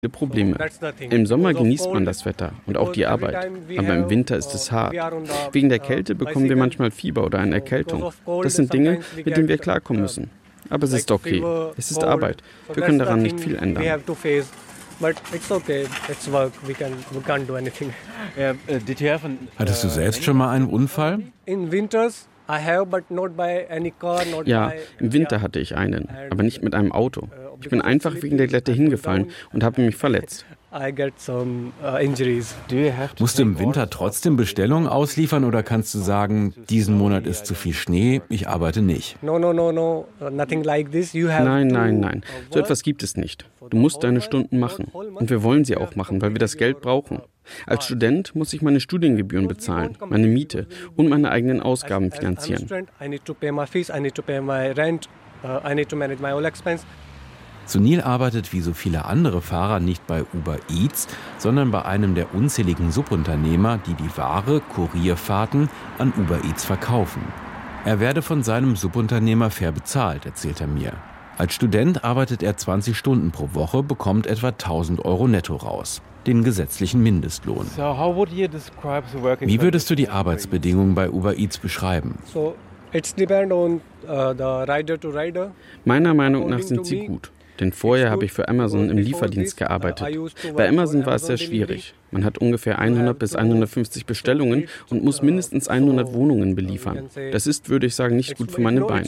Probleme. Im Sommer genießt man das Wetter und auch die Arbeit, aber im Winter ist es hart. Wegen der Kälte bekommen wir manchmal Fieber oder eine Erkältung. Das sind Dinge, mit denen wir klarkommen müssen. Aber es ist okay. Es ist Arbeit. Wir können daran nicht viel ändern. Hattest du selbst schon mal einen Unfall? Ja, im Winter hatte ich einen, aber nicht mit einem Auto. Ich bin einfach wegen der Glätte hingefallen und habe mich verletzt. Musst du im Winter trotzdem Bestellungen ausliefern oder kannst du sagen, diesen Monat ist zu viel Schnee, ich arbeite nicht? Nein. So etwas gibt es nicht. Du musst deine Stunden machen. Und wir wollen sie auch machen, weil wir das Geld brauchen. Als Student muss ich meine Studiengebühren bezahlen, meine Miete und meine eigenen Ausgaben finanzieren. Sunil arbeitet wie so viele andere Fahrer nicht bei Uber Eats, sondern bei einem der unzähligen Subunternehmer, die die Ware, Kurierfahrten an Uber Eats verkaufen. Er werde von seinem Subunternehmer fair bezahlt, erzählt er mir. Als Student arbeitet er 20 Stunden pro Woche, bekommt etwa 1.000 € netto raus, den gesetzlichen Mindestlohn. Wie würdest du die Arbeitsbedingungen bei Uber Eats beschreiben? Meiner Meinung nach sind sie gut. Denn vorher habe ich für Amazon im Lieferdienst gearbeitet. Bei Amazon war es sehr schwierig. Man hat ungefähr 100 bis 150 Bestellungen und muss mindestens 100 Wohnungen beliefern. Das ist, würde ich sagen, nicht gut für meine Beine.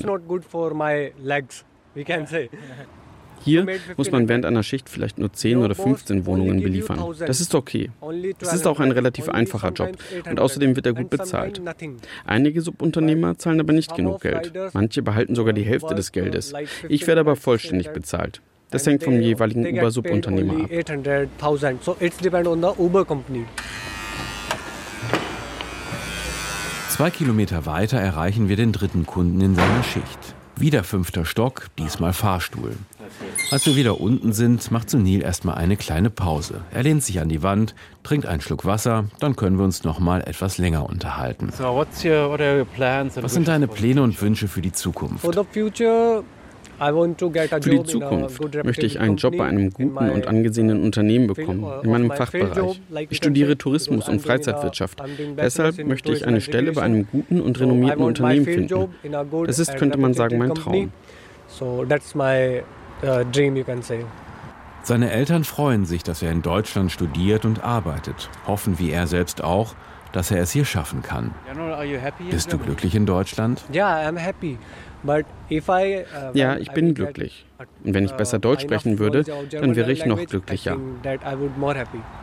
Hier muss man während einer Schicht vielleicht nur 10 oder 15 Wohnungen beliefern. Das ist okay. Es ist auch ein relativ einfacher Job und außerdem wird er gut bezahlt. Einige Subunternehmer zahlen aber nicht genug Geld. Manche behalten sogar die Hälfte des Geldes. Ich werde aber vollständig bezahlt. Das hängt vom jeweiligen Uber-Subunternehmer ab. 2 Kilometer weiter erreichen wir den dritten Kunden in seiner Schicht. Wieder 5. Stock, diesmal Fahrstuhl. Als wir wieder unten sind, macht Sunil erstmal eine kleine Pause. Er lehnt sich an die Wand, trinkt einen Schluck Wasser, dann können wir uns noch mal etwas länger unterhalten. Was sind deine Pläne und Wünsche für die Zukunft? Für die Zukunft möchte ich einen Job bei einem guten und angesehenen Unternehmen bekommen, in meinem Fachbereich. Ich studiere Tourismus und Freizeitwirtschaft. Deshalb möchte ich eine Stelle bei einem guten und renommierten Unternehmen finden. Das ist, könnte man sagen, mein Traum. Seine Eltern freuen sich, dass er in Deutschland studiert und arbeitet, hoffen wie er selbst auch, dass er es hier schaffen kann. Bist du glücklich in Deutschland? Ja, ich bin glücklich. Und wenn ich besser Deutsch sprechen würde, dann wäre ich noch glücklicher.